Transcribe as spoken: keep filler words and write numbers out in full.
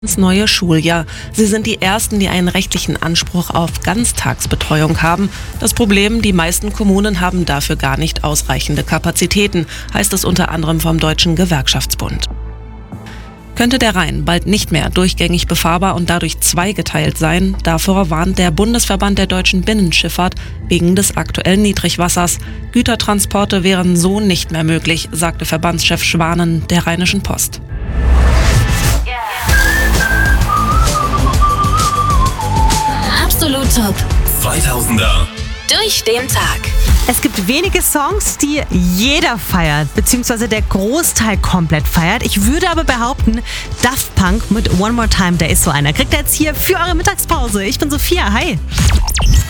Ins neue Schuljahr. Sie sind die Ersten, die einen rechtlichen Anspruch auf Ganztagsbetreuung haben. Das Problem, die meisten Kommunen haben dafür gar nicht ausreichende Kapazitäten, heißt es unter anderem vom Deutschen Gewerkschaftsbund. Könnte der Rhein bald nicht mehr durchgängig befahrbar und dadurch zweigeteilt sein, davor warnt der Bundesverband der deutschen Binnenschifffahrt wegen des aktuellen Niedrigwassers. Gütertransporte wären so nicht mehr möglich, sagte Verbandschef Schwanen der Rheinischen Post. Absolut Top. zweitausender. Durch den Tag. Es gibt wenige Songs, die jeder feiert, beziehungsweise der Großteil komplett feiert. Ich würde aber behaupten, Daft Punk mit One More Time, der ist so einer. Kriegt ihr jetzt hier für eure Mittagspause. Ich bin Sophia, hi.